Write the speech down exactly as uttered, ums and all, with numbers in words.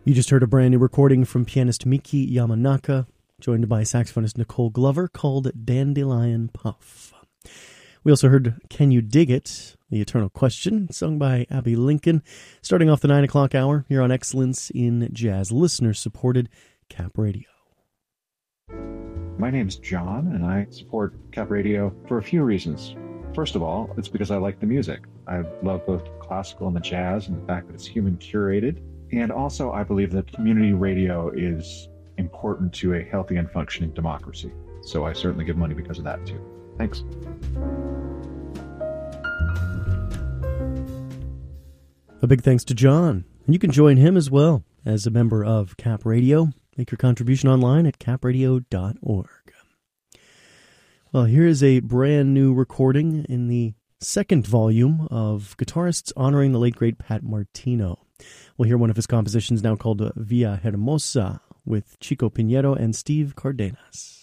You just heard a brand new recording from pianist Miki Yamanaka, joined by saxophonist Nicole Glover, called Dandelion Puff. We also heard Can You Dig It, The Eternal Question, sung by Abby Lincoln, starting off the nine o'clock hour here on Excellence in Jazz, listener-supported Cap Radio. My name is John, and I support Cap Radio for a few reasons. First of all, it's because I like the music. I love both classical and the jazz, and the fact that it's human-curated. And also, I believe that community radio is important to a healthy and functioning democracy. So I certainly give money because of that, too. Thanks. A big thanks to John. And you can join him as well as a member of Cap Radio. Make your contribution online at cap radio dot org. Well, here is a brand new recording in the second volume of guitarists honoring the late, great Pat Martino. We'll hear one of his compositions now called Via Hermosa with Chico Pinheiro and Steve Cardenas.